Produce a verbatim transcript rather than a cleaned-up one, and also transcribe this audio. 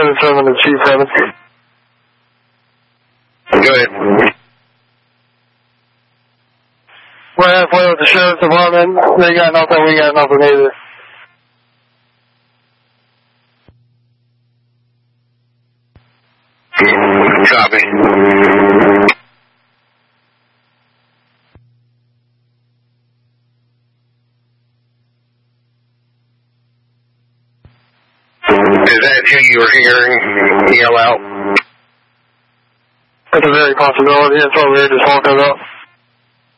seven seven to Chief seven. Go ahead. We're halfway with the Sheriff's Department. They got nothing, we got nothing either. Copy. Is that who you were hearing yell out? That's a very possibility. That's what we were just talking about.